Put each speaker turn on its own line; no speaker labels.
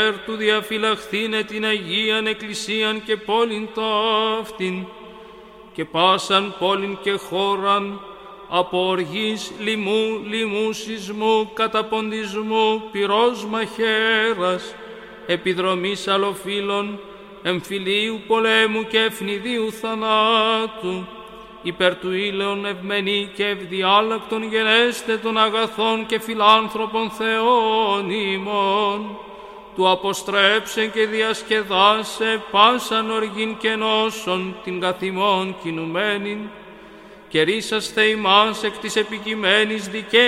υπέρ του διαφυλαχθήνε την Αγίαν Εκκλησίαν και πόλην ταύτην, και πάσαν πόλην και χώραν, από οργής, λοιμού, λοιμούσισμού, καταποντισμού, πυρός μαχαίρας, επιδρομής αλλοφύλων, εμφυλίου πολέμου και ευνηδίου θανάτου, υπέρ του ήλαιον ευμενή και ευδιάλακτον γενέστε των αγαθών και φιλάνθρωπων Θεών ημών, του αποστρέψε και διασκεδάσε πάσαν οργήν και νόσον την καθημών κινουμένην, και ρίσαστε ημάς εκ της επικειμένης δικαίας